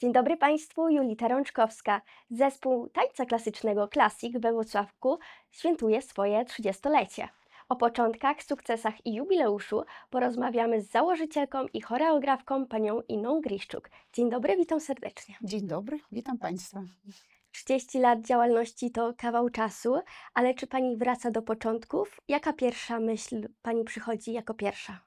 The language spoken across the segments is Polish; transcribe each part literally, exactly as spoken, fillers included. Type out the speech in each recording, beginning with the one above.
Dzień dobry Państwu, Julita Rączkowska. Zespół tańca klasycznego Klasik we Włocławku świętuje swoje trzydziestolecie. O początkach, sukcesach i jubileuszu porozmawiamy z założycielką i choreografką panią Inną Griszczuk. Dzień dobry, witam serdecznie. Dzień dobry, witam Państwa. trzydzieści lat działalności to kawał czasu, ale czy Pani wraca do początków? Jaka pierwsza myśl Pani przychodzi jako pierwsza?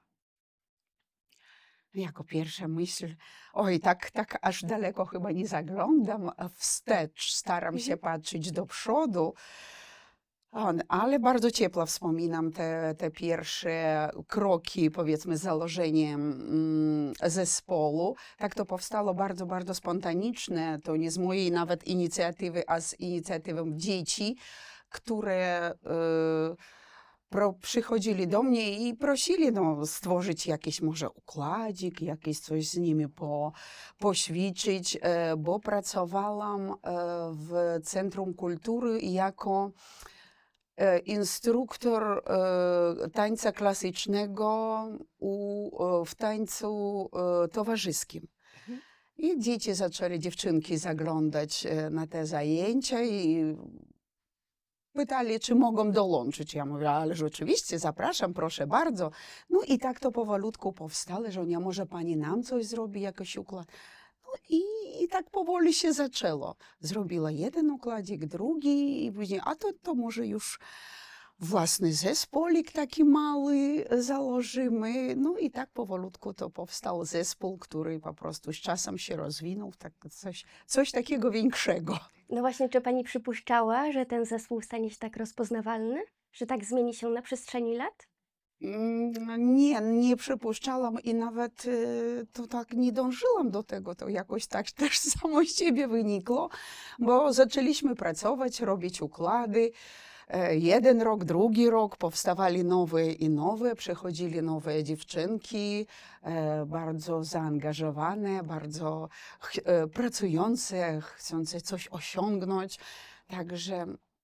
Jako pierwsza myśl, oj, tak, tak aż daleko chyba nie zaglądam, a wstecz staram się patrzeć do przodu, On, ale bardzo ciepło wspominam te, te pierwsze kroki, powiedzmy, z założeniem mm, zespołu. Tak to powstało bardzo, bardzo spontaniczne, to nie z mojej nawet inicjatywy, a z inicjatywą dzieci, które y, pro, przychodzili do mnie i prosili no, stworzyć jakiś może układzik, jakieś coś z nimi po, poćwiczyć, e, bo pracowałam e, w Centrum Kultury jako e, instruktor e, tańca klasycznego u, e, w tańcu e, towarzyskim. I dzieci zaczęli, dziewczynki, zaglądać e, na te zajęcia i pytali, czy mogą dołączyć. Ja mówię, ale rzeczywiście, zapraszam, proszę bardzo. No i tak to powolutku powstało, że nie może pani nam coś zrobi, jakoś układ. No i, i tak powoli się zaczęło. Zrobiła jeden układzik, drugi i później, a to, to może już własny zespolik taki mały założymy. No i tak powolutku to powstał zespół, który po prostu z czasem się rozwinął w tak coś, coś takiego większego. No właśnie, czy Pani przypuszczała, że ten zespół stanie się tak rozpoznawalny? Że tak zmieni się na przestrzeni lat? Mm, Nie, nie przypuszczałam i nawet y, to tak nie dążyłam do tego, to jakoś tak też samo z siebie wynikło, bo zaczęliśmy pracować, robić układy. E, Jeden rok, drugi rok, powstawali nowe i nowe, przychodzili nowe dziewczynki, e, bardzo zaangażowane, bardzo ch- e, pracujące, chcące coś osiągnąć. Także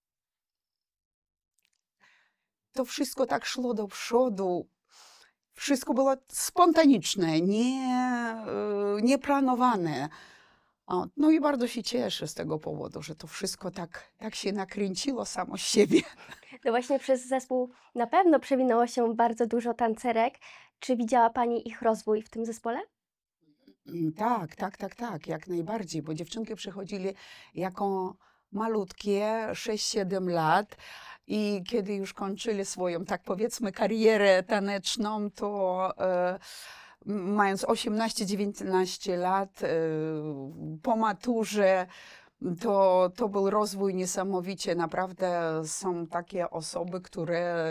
to wszystko tak szło do przodu. Wszystko było spontaniczne, nie, e, nieplanowane. O, no i bardzo się cieszę z tego powodu, że to wszystko tak, tak się nakręciło samo z siebie. No właśnie przez zespół na pewno przewinęło się bardzo dużo tancerek. Czy widziała Pani ich rozwój w tym zespole? Mm, Tak, tak, tak, tak, jak najbardziej, bo dziewczynki przychodzili jako malutkie, sześć siedem lat i kiedy już kończyli swoją, tak powiedzmy, karierę taneczną, to e, m- mając osiemnaście dziewiętnaście lat, e, po maturze, to, to był rozwój niesamowicie. Naprawdę są takie osoby, które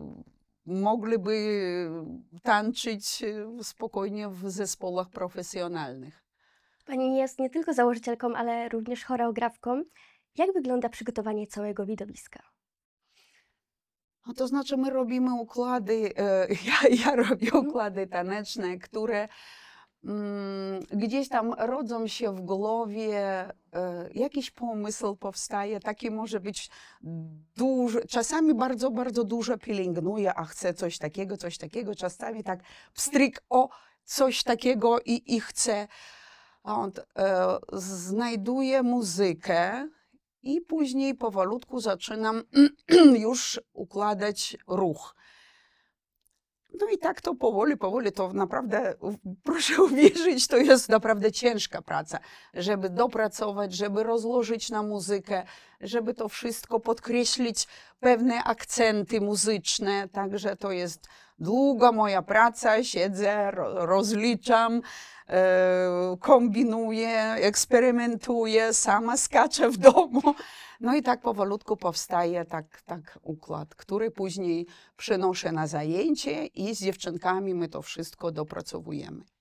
mogliby tańczyć e, spokojnie w zespołach profesjonalnych. Pani jest nie tylko założycielką, ale również choreografką. Jak wygląda przygotowanie całego widowiska? No to znaczy my robimy układy, e, ja, ja robię Mhm. układy taneczne, które mm, gdzieś tam rodzą się w głowie, e, jakiś pomysł powstaje, taki może być duży, czasami bardzo, bardzo dużo pielęgnuję, a chcę coś takiego, coś takiego, czasami tak pstryk, o, coś takiego i, i chcę. A on e, znajduje muzykę i później powolutku zaczynam już układać ruch. No i tak to powoli, powoli, to naprawdę, u- proszę uwierzyć, to jest naprawdę ciężka praca, żeby dopracować, żeby rozłożyć na muzykę, żeby to wszystko podkreślić, pewne akcenty muzyczne, także to jest długa moja praca, siedzę, ro, rozliczam, e, kombinuję, eksperymentuję, sama skaczę w domu. No i tak powolutku powstaje tak, tak układ, który później przenoszę na zajęcie i z dziewczynkami my to wszystko dopracowujemy.